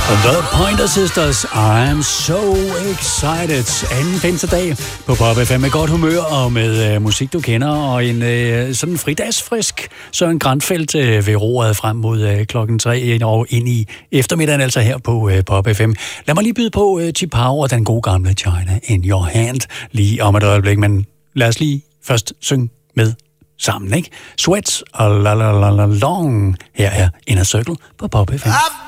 The Pointer Sisters, I'm so excited. Anden pinsedag på Pop FM med godt humør og med musik, du kender, og en sådan fridagsfrisk Søren Grandfeldt ved roret frem mod klokken 3 og ind i eftermiddagen, altså her på Pop FM. Lad mig lige byde på T-Power og den gode gamle China in Your Hand lige om et øjeblik, men lad os lige først synge med sammen, ikke? Sweats og la la la la long. Her er Inner Circle på Pop FM.